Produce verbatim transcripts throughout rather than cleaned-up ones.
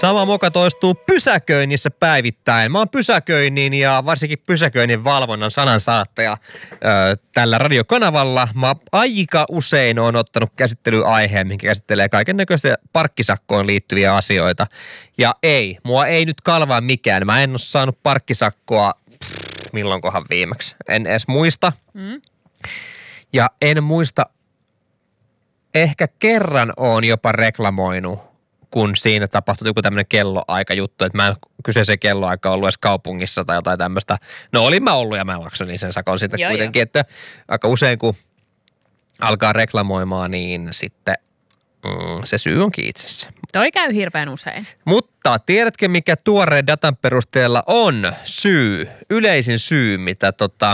Sama moka toistuu pysäköinnissä päivittäin. Mä oon pysäköinnin ja varsinkin pysäköinnin valvonnan sanansaattaja ö, tällä radiokanavalla. Mä aika usein oon ottanut käsittelyaiheen, mikä käsittelee kaikennäköisiä parkkisakkoon liittyviä asioita. Ja ei, mua ei nyt kalvaa mikään. Mä en ole saanut parkkisakkoa pff, milloinkohan viimeksi. En edes muista. Mm. Ja en muista, ehkä kerran oon jopa reklamoinut, kun siinä tapahtui joku tämmöinen kelloaikajuttu, että mä en kyseisen kelloaika ollut edes kaupungissa tai jotain tämmöistä. No olin mä ollut ja mä maksoin sen sakon siitä joo, kuitenkin, jo. Että aika usein kun alkaa reklamoimaan, niin sitten mm, se syy onkin itsessä. Toi käy hirveän usein. Mutta tiedätkö, mikä tuoreen datan perusteella on syy, yleisin syy, mitä tota,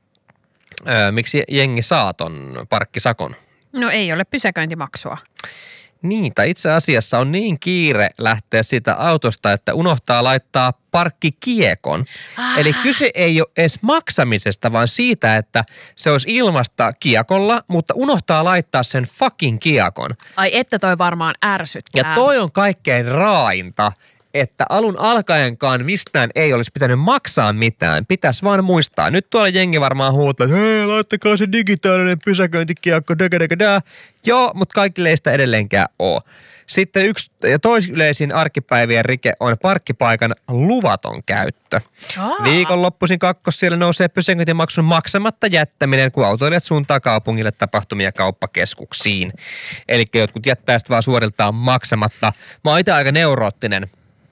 ö, miksi jengi saa ton parkkisakon? No ei ole pysäköintimaksua. Niin, tai itse asiassa on niin kiire lähteä siitä autosta, että unohtaa laittaa parkkikiekon. Ah. Eli kyse ei ole edes maksamisesta, vaan siitä, että se olisi ilmasta kiekolla, mutta unohtaa laittaa sen fucking kiekon. Ai että toi varmaan ärsyttää. Ja toi on kaikkein raainta, että alun alkaenkaan mistään ei olisi pitänyt maksaa mitään. Pitäisi vaan muistaa. Nyt tuolla jengi varmaan huutaa, että hei, laittakaa se digitaalinen pysäköintikiekko, däkä, däkä, dä. Joo, mutta kaikille ei sitä edelleenkään ole. Sitten yksi ja toisyleisin arkipäivien rike on parkkipaikan luvaton käyttö. Aa. Viikonloppuisin kakkos siellä nousee pysäköintimaksun maksamatta jättäminen, kun autoilijat suuntaa kaupungille tapahtumia kauppakeskuksiin. Eli jotkut jättää sitä vaan suoriltaan maksamatta. Mä oon itse aika neuroottinen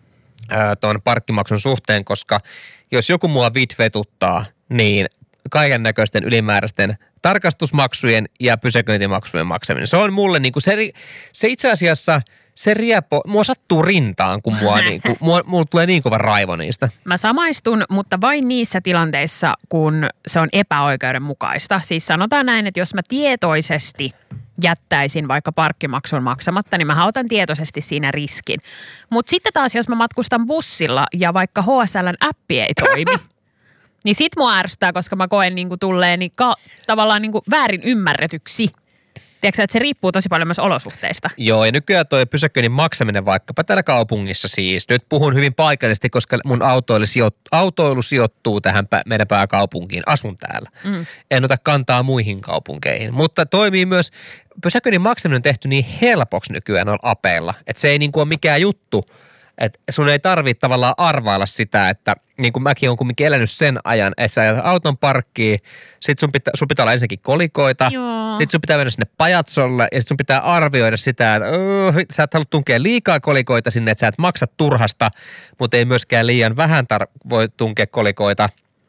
tuon parkkimaksun suhteen, koska jos joku mua vitvetuttaa, niin kaiken näköisten ylimääräisten tarkastusmaksujen ja pysäköintimaksujen maksaminen. Se on mulle niin kuin se, se itse asiassa, se riepo, mua sattuu rintaan, kun mua, niin kuin, mua, mulla tulee niin kova raivo niistä. Mä samaistun, mutta vain niissä tilanteissa, kun se on epäoikeudenmukaista. Siis sanotaan näin, että jos mä tietoisesti jättäisin vaikka parkkimaksun maksamatta, niin mä otan tietoisesti siinä riskin. Mutta sitten taas, jos mä matkustan bussilla ja vaikka H S L:n appi ei toimi, niin sit mua ärsyttää, koska mä koen niinku tulleeni ka- tavallaan niinku väärin ymmärretyksi. Tiedätkö, että se riippuu tosi paljon myös olosuhteista. Joo, ja nykyään toi pysäköinnin maksaminen vaikkapa täällä kaupungissa siis. Nyt puhun hyvin paikallisesti, koska mun autoilu, sijoit- autoilu sijoittuu tähän pä- meidän pääkaupunkiin. Asun täällä. Mm. En ota kantaa muihin kaupunkeihin. Mutta toimii myös, pysäköinnin maksaminen on tehty niin helpoksi nykyään noilla apeilla, että se ei niinku ole mikään juttu. Että sun ei tarvitse tavallaan arvailla sitä, että niin kuin mäkin olen kumminkin elänyt sen ajan, että sä ajat auton parkkiin, sit sun pitää, sun pitää olla ensinnäkin kolikoita, joo. Sit sun pitää mennä sinne pajatsolle ja sit sun pitää arvioida sitä, että oh, sä et halua tunkea liikaa kolikoita sinne, että sä et maksa turhasta, mutta ei myöskään liian vähän tar- voi tunkea kolikoita,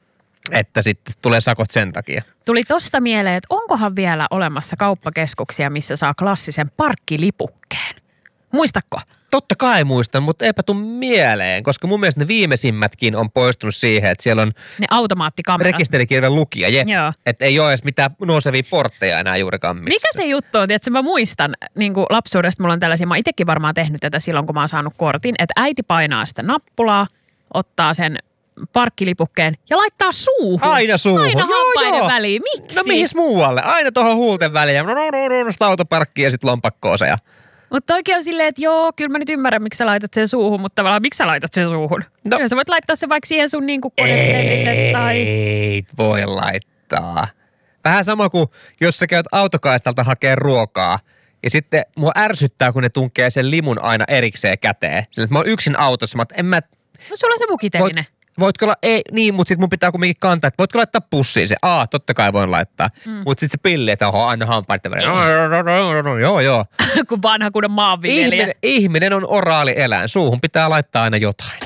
että sitten tulee sakot sen takia. Tuli tosta mieleen, että onkohan vielä olemassa kauppakeskuksia, missä saa klassisen parkkilipukkeen? Muistatko? Totta kai muistan, mutta eipä tuu mieleen, koska mun mielestä ne viimeisimmätkin on poistunut siihen, että siellä on ne automaattikamerat. Rekisterikirjan lukija, jep. Että ei ole edes mitään nousevia portteja enää juurikaan missään. Mikä se juttu on? Tiedätkö, mä muistan niin kuin lapsuudesta, mulla on tällaisia, mä oon itsekin varmaan tehnyt tätä silloin, kun mä oon saanut kortin, että äiti painaa sitä nappulaa, ottaa sen parkkilipukkeen ja laittaa suuhun. Aina suuhun. Aina hampaiden väliin. Miksi? No mihin muualle? Aina tuohon huulten väliin. No, no, no, no, no sitä autoparkkiin ja sitten lompakkoon se ja... Mutta oikein on silleen, että joo, kyllä mä nyt ymmärrän, miksi sä laitat sen suuhun, mutta tavallaan miksi sä laitat sen suuhun? No. Kyllä sä voit laittaa sen vaikka siihen sun niinku kodetteille tai... Ei voi laittaa. Vähän sama kuin jos sä käyt autokaistalta hakee ruokaa ja sitten mua ärsyttää, kun ne tunkee sen limun aina erikseen käteen. Sillä että mä oon yksin autossa, mutta en mä... No sulla on se mukiteline. Voit, voitko olla, ei, niin, mutta sit mun pitää kumminkin kantaa, että voitko laittaa pussiin se? Aa, totta kai voin laittaa. Mm. Mutta sit se pilli, että oho, aina hampaiden väliin. No, no, no, no, no, joo, joo. Kun vanha kunnon maanviljelijä. Ihminen, ihminen on oraali eläin. Suuhun pitää laittaa aina jotain.